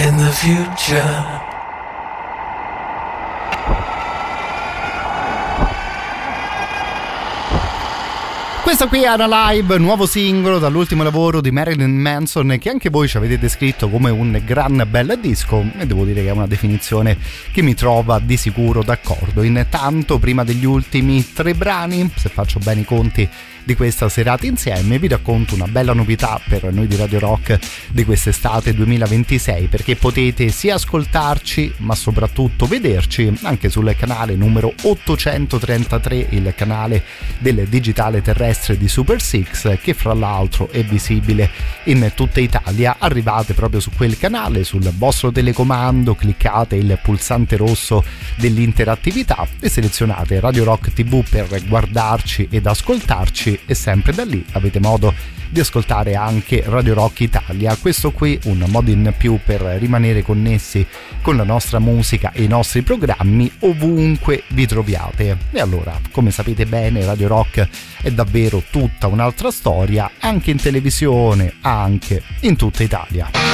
in the future. Questo qui era Live, nuovo singolo dall'ultimo lavoro di Marilyn Manson, che anche voi ci avete descritto come un gran bel disco, e devo dire che è una definizione che mi trova di sicuro d'accordo. Intanto, prima degli ultimi 3 brani, se faccio bene i conti di questa serata insieme, vi racconto una bella novità per noi di Radio Rock di quest'estate 2026, perché potete sia ascoltarci ma soprattutto vederci anche sul canale numero 833, il canale del digitale terrestre di Super Six, che fra l'altro è visibile in tutta Italia. Arrivate proprio su quel canale, sul vostro telecomando cliccate il pulsante rosso dell'interattività e selezionate Radio Rock TV per guardarci ed ascoltarci, e sempre da lì avete modo di ascoltare anche Radio Rock Italia. Questo qui un modo in più per rimanere connessi con la nostra musica e i nostri programmi ovunque vi troviate. E allora, come sapete bene, Radio Rock è davvero tutta un'altra storia, anche in televisione, anche in tutta Italia.